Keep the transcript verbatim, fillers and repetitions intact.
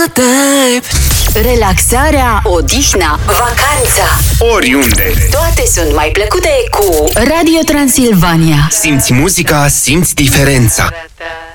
Relaxarea, odihna, vacanța, oriunde, toate sunt mai plăcute cu Radio Transilvania. simți muzica, simți diferența.